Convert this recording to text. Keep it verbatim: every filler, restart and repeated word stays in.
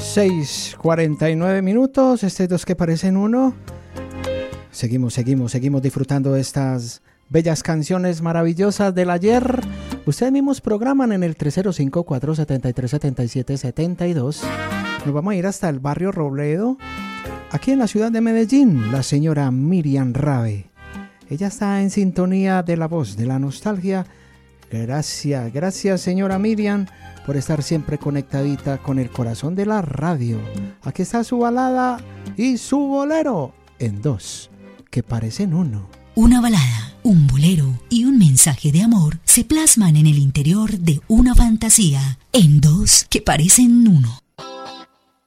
seis cuarenta y nueve minutos, este dos que parecen uno. Seguimos, seguimos, seguimos disfrutando de estas bellas canciones maravillosas del ayer. Ustedes mismos programan en el tres cero cinco, cuatro siete tres, siete siete siete dos. Nos vamos a ir hasta el barrio Robledo, aquí en la ciudad de Medellín. La señora Miriam Rabe. Ella está en sintonía de la voz de la nostalgia. Gracias, gracias señora Miriam por estar siempre conectadita con el corazón de la radio. Aquí está su balada y su bolero en dos que parecen uno. Una balada, un bolero y un mensaje de amor se plasman en el interior de una fantasía en dos que parecen uno.